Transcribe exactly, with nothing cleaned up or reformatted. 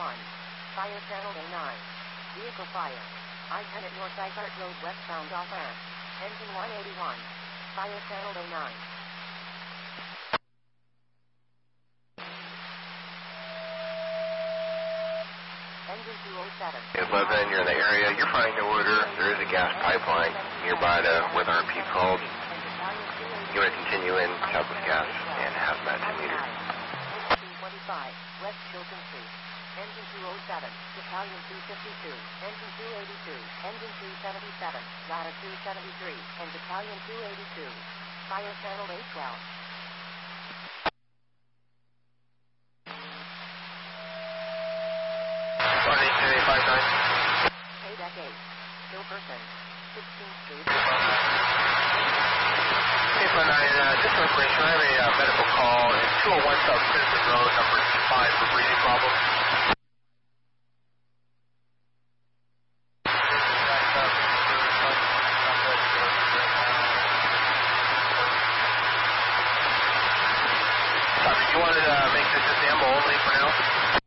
one. Fire channel A nine. Vehicle fire. I ten at North Dysart Road westbound off ramp. Engine one eighty-one. Fire channel A nine. Engine two oh seven. eleven, you're in the area. You're finding the order. There is a gas pipeline nearby to where the R P called. You want to continue in southwest gas and hazmat ten meters. two twenty-five, West Chilton Street. Engine two oh seven, Battalion two fifty-two, Engine two eighty-two, Engine two seventy-seven, Ladder two seventy-three, and Battalion two eighty-two. Fire channel eight twelve. Payback eight. Still person. sixteenth Street. Hey, five nine, uh, just for information, I have a uh, medical call at two oh one South Citizen Road, number five for breathing problems. You wanted to uh, make this just ammo only for now?